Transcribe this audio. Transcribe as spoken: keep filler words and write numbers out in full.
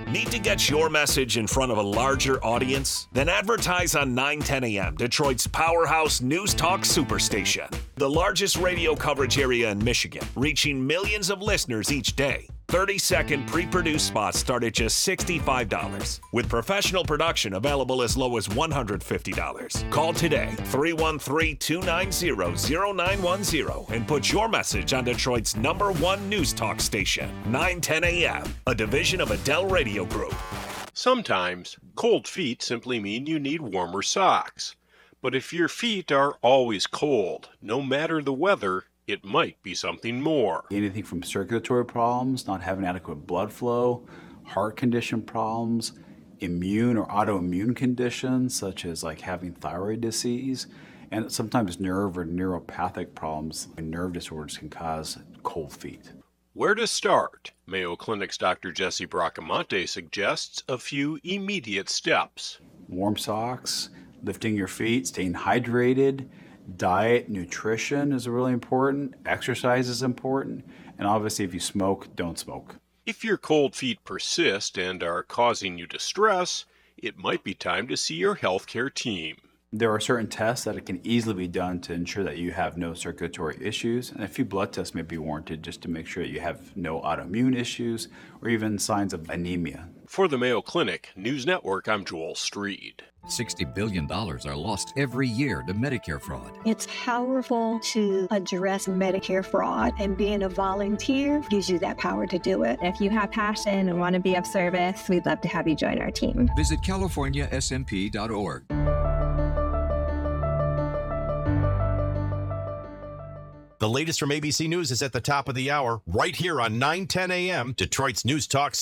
Need to get your message in front of a larger audience? Then advertise on nine ten A M, Detroit's powerhouse news talk superstation. The largest radio coverage area in Michigan, reaching millions of listeners each day. thirty-second pre-produced spots start at just sixty-five dollars, with professional production available as low as one hundred fifty dollars. Call today, three one three, two nine zero, zero nine one zero, and put your message on Detroit's number one news talk station, nine ten A M, a division of Adele Radio Group. Sometimes, cold feet simply mean you need warmer socks. But if your feet are always cold, no matter the weather, it might be something more. Anything from circulatory problems, not having adequate blood flow, heart condition problems, immune or autoimmune conditions such as like having thyroid disease, and sometimes nerve or neuropathic problems and nerve disorders can cause cold feet. Where to start? Mayo Clinic's Doctor Jesse Bracamonte suggests a few immediate steps. Warm socks, lifting your feet, staying hydrated. Diet, nutrition is really important. Exercise is important. And obviously, if you smoke, don't smoke. If your cold feet persist and are causing you distress, it might be time to see your healthcare team. There are certain tests that it can easily be done to ensure that you have no circulatory issues, and a few blood tests may be warranted just to make sure that you have no autoimmune issues or even signs of anemia. For the Mayo Clinic News Network, I'm Joel Streed. sixty billion dollars are lost every year to Medicare fraud. It's powerful to address Medicare fraud, and being a volunteer gives you that power to do it. If you have passion and want to be of service, we'd love to have you join our team. Visit california s m p dot org. The latest from A B C News is at the top of the hour, right here on nine ten A M, Detroit's News Talk